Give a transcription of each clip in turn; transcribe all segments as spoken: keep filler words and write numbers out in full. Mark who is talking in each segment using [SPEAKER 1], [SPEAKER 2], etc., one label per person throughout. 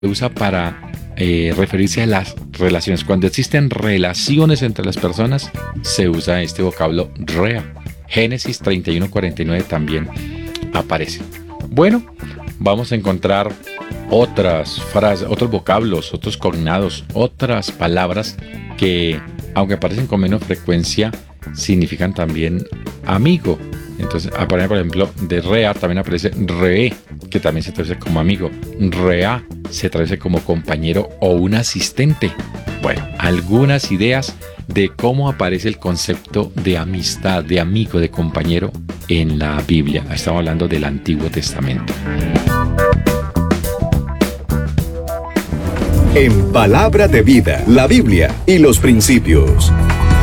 [SPEAKER 1] usa para eh, referirse a las relaciones. Cuando existen relaciones entre las personas, se usa este vocablo rea. Génesis treinta y uno cuarenta y nueve también aparece. Bueno, vamos a encontrar otras frases, otros vocablos, otros cognados, otras palabras que, aunque aparecen con menos frecuencia, significan también amigo. Entonces, aparece, por ejemplo, de rea también aparece re, que también se traduce como amigo. Rea se traduce como compañero o un asistente. Bueno, algunas ideas de cómo aparece el concepto de amistad, de amigo, de compañero en la Biblia. Estamos hablando del Antiguo Testamento.
[SPEAKER 2] En Palabra de Vida, la Biblia y los principios.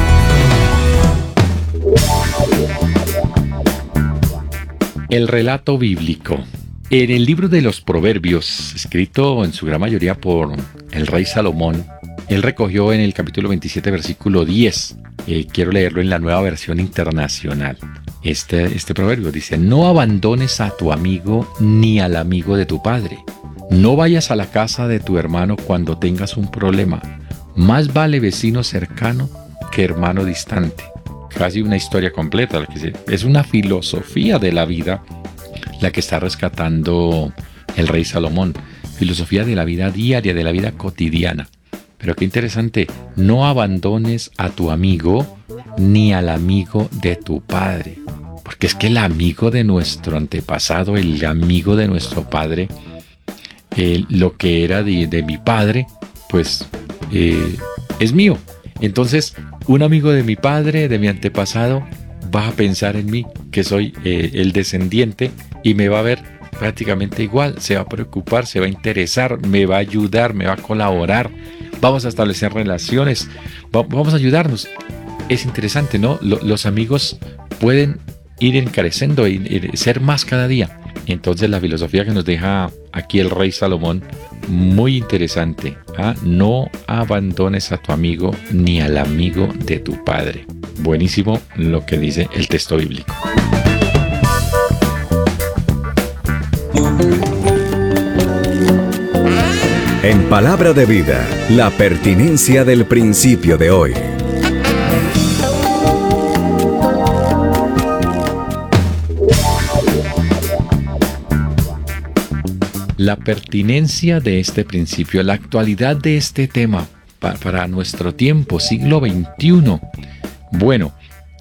[SPEAKER 1] El relato bíblico. En el libro de los Proverbios, escrito en su gran mayoría por el rey Salomón, él recogió en el capítulo veintisiete, versículo diez. Eh, quiero leerlo en la Nueva Versión Internacional. Este, este proverbio dice: no abandones a tu amigo ni al amigo de tu padre. No vayas a la casa de tu hermano cuando tengas un problema. Más vale vecino cercano que hermano distante. Casi una historia completa. Es una filosofía de la vida la que está rescatando el rey Salomón. Filosofía de la vida diaria, de la vida cotidiana. Pero qué interesante, no abandones a tu amigo ni al amigo de tu padre. Porque es que el amigo de nuestro antepasado, el amigo de nuestro padre, eh, lo que era de, de mi padre, pues eh, es mío. Entonces, un amigo de mi padre, de mi antepasado, va a pensar en mí, que soy eh, el descendiente, y me va a ver prácticamente igual, se va a preocupar, se va a interesar, me va a ayudar, me va a colaborar, vamos a establecer relaciones, va, vamos a ayudarnos. Es interesante, ¿no? Lo, los amigos pueden ir encareciendo y, y ser más cada día. Entonces la filosofía que nos deja aquí el rey Salomón, muy interesante. ¿Ah? No abandones a tu amigo ni al amigo de tu padre. Buenísimo lo que dice el texto bíblico.
[SPEAKER 2] En Palabra de Vida, la pertinencia del principio de hoy.
[SPEAKER 1] La pertinencia de este principio, la actualidad de este tema para, para nuestro tiempo, siglo veintiuno. Bueno,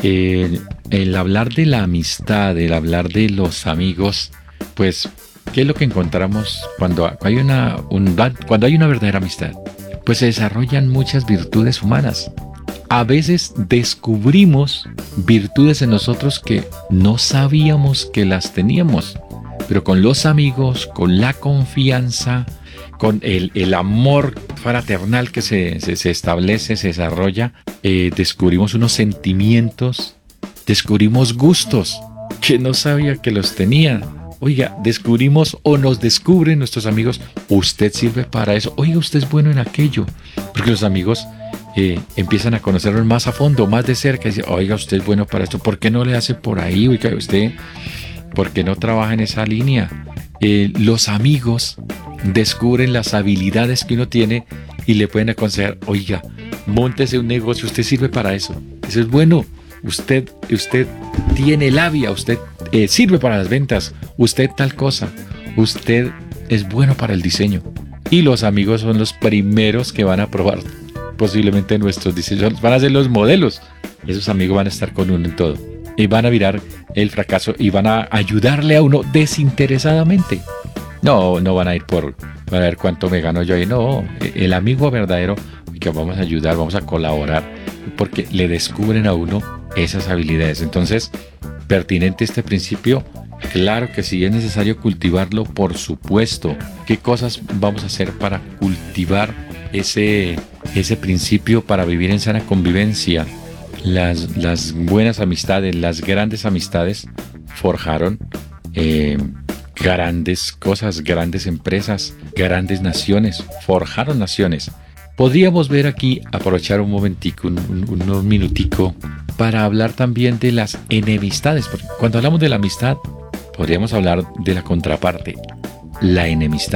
[SPEAKER 1] eh, el hablar de la amistad, el hablar de los amigos, pues, ¿qué es lo que encontramos cuando hay una, un, cuando hay una verdadera amistad? Pues se desarrollan muchas virtudes humanas. A veces descubrimos virtudes en nosotros que no sabíamos que las teníamos. Pero con los amigos, con la confianza, con el, el amor fraternal que se, se, se establece, se desarrolla, eh, descubrimos unos sentimientos, descubrimos gustos que no sabía que los tenía. Oiga, descubrimos o nos descubren nuestros amigos, usted sirve para eso, oiga, usted es bueno en aquello. Porque los amigos eh, empiezan a conocernos más a fondo, más de cerca, y dicen, oiga, usted es bueno para esto, ¿por qué no le hace por ahí? Oiga, usted... porque no trabaja en esa línea. Eh, los amigos descubren las habilidades que uno tiene y le pueden aconsejar, oiga, móntese un negocio, usted sirve para eso. Eso es bueno. Usted, usted tiene labia, usted eh, sirve para las ventas, usted tal cosa, usted es bueno para el diseño. Y los amigos son los primeros que van a probar posiblemente nuestros diseños, van a ser los modelos. Esos amigos van a estar con uno en todo. Y van a mirar el fracaso y van a ayudarle a uno desinteresadamente. No, no van a ir por para ver cuánto me gano yo ahí. No, el amigo verdadero que vamos a ayudar, vamos a colaborar, porque le descubren a uno esas habilidades. Entonces, pertinente este principio, claro que sí, es necesario cultivarlo, por supuesto. ¿Qué cosas vamos a hacer para cultivar ese, ese principio para vivir en sana convivencia? Las, las buenas amistades, las grandes amistades forjaron eh, grandes cosas, grandes empresas, grandes naciones, forjaron naciones. Podríamos ver aquí, aprovechar un momentico, un, un, un minutico, para hablar también de las enemistades, porque cuando hablamos de la amistad, podríamos hablar de la contraparte, la enemistad.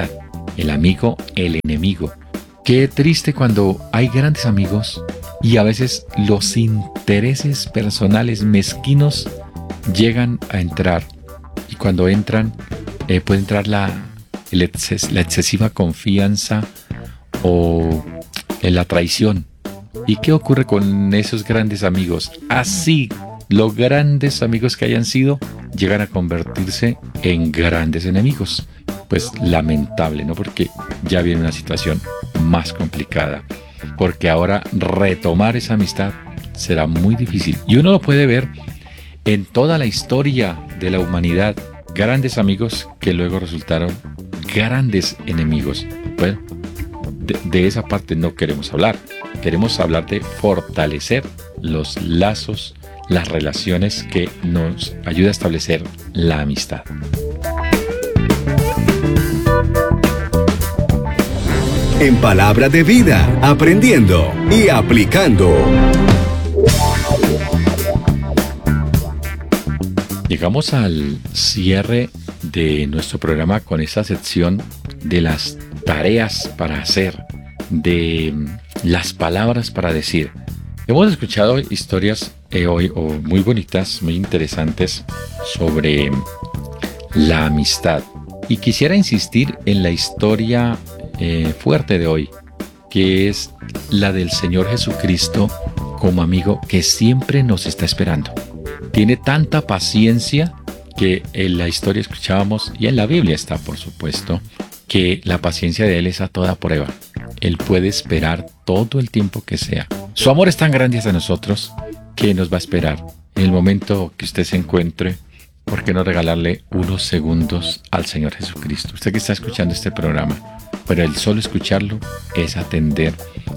[SPEAKER 1] el amigo, el enemigo. Qué triste cuando hay grandes amigos y a veces los intereses personales mezquinos llegan a entrar. Y cuando entran, eh, puede entrar la, el exces, la excesiva confianza o eh, la traición. ¿Y qué ocurre con esos grandes amigos? Así, los grandes amigos que hayan sido, llegan a convertirse en grandes enemigos. Pues lamentable, ¿no? Porque ya viene una situación más complicada. Porque ahora retomar esa amistad será muy difícil. Y uno lo puede ver en toda la historia de la humanidad. Grandes amigos que luego resultaron grandes enemigos. Bueno, de, de esa parte no queremos hablar. Queremos hablar de fortalecer los lazos, las relaciones que nos ayuda a establecer la amistad.
[SPEAKER 2] En Palabra de Vida, aprendiendo y aplicando.
[SPEAKER 1] Llegamos al cierre de nuestro programa con esta sección de las tareas para hacer, de las palabras para decir. Hemos escuchado historias eh, hoy oh, muy bonitas, muy interesantes sobre la amistad. Y quisiera insistir en la historia eh, fuerte de hoy, que es la del Señor Jesucristo como amigo que siempre nos está esperando. Tiene tanta paciencia que en la historia escuchábamos, y en la Biblia está, por supuesto, que la paciencia de Él es a toda prueba. Él puede esperar todo el tiempo que sea. Su amor es tan grande hacia nosotros que nos va a esperar. En el momento que usted se encuentre, ¿por qué no regalarle unos segundos al Señor Jesucristo? Usted que está escuchando este programa, pero el solo escucharlo es atender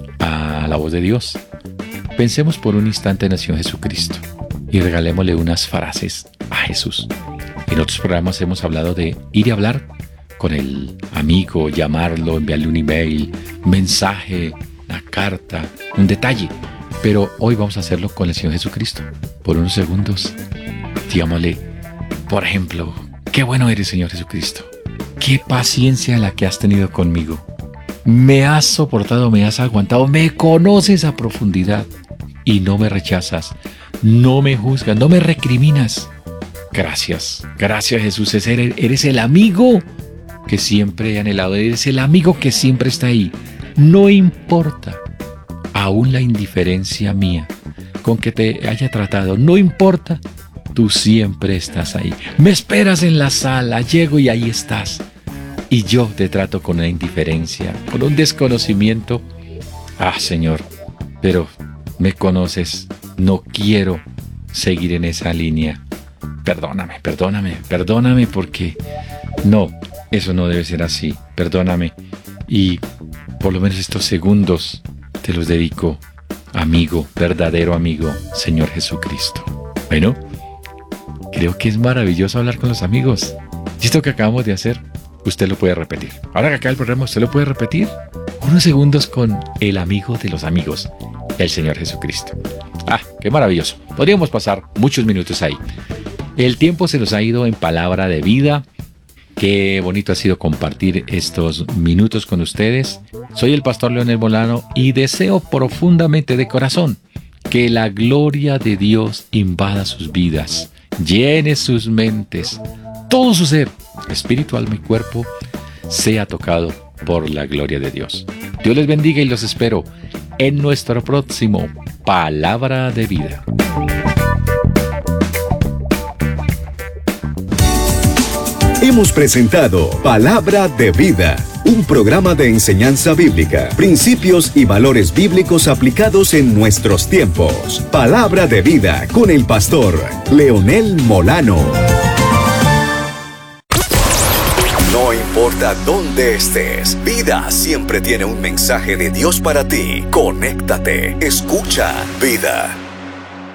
[SPEAKER 1] a la voz de Dios. Pensemos por un instante en el Señor Jesucristo y regalémosle unas frases a Jesús. En otros programas hemos hablado de ir y hablar con el amigo, llamarlo, enviarle un email, un mensaje, una carta, un detalle. Pero hoy vamos a hacerlo con el Señor Jesucristo. Por unos segundos, digámosle, por ejemplo, qué bueno eres, Señor Jesucristo. Qué paciencia la que has tenido conmigo. Me has soportado, me has aguantado, me conoces a profundidad y no me rechazas, no me juzgas, no me recriminas. Gracias, gracias Jesús, eres, eres el amigo que siempre he anhelado, eres el amigo que siempre está ahí. No importa aún la indiferencia mía con que te haya tratado, no importa, tú siempre estás ahí. Me esperas en la sala, llego y ahí estás. Y yo te trato con una indiferencia, con un desconocimiento. Ah, Señor, pero me conoces, no quiero seguir en esa línea. Perdóname, perdóname, perdóname porque no, eso no debe ser así. Perdóname y por lo menos estos segundos te los dedico, amigo, verdadero amigo, Señor Jesucristo. Bueno, creo que es maravilloso hablar con los amigos. Y esto que acabamos de hacer, usted lo puede repetir. Ahora que acaba el programa, usted lo puede repetir. Unos segundos con el amigo de los amigos, el Señor Jesucristo. Ah, qué maravilloso. Podríamos pasar muchos minutos ahí. El tiempo se nos ha ido en Palabra de Vida. Qué bonito ha sido compartir estos minutos con ustedes. Soy el pastor Leonel Molano y deseo profundamente de corazón que la gloria de Dios invada sus vidas, llene sus mentes, todo su ser, espíritu, alma y cuerpo, sea tocado por la gloria de Dios. Dios les bendiga y los espero en nuestro próximo Palabra de Vida.
[SPEAKER 2] Hemos presentado Palabra de Vida, un programa de enseñanza bíblica, principios y valores bíblicos aplicados en nuestros tiempos. Palabra de Vida con el pastor Leonel Molano. No importa dónde estés, Vida siempre tiene un mensaje de Dios para ti. Conéctate, escucha Vida.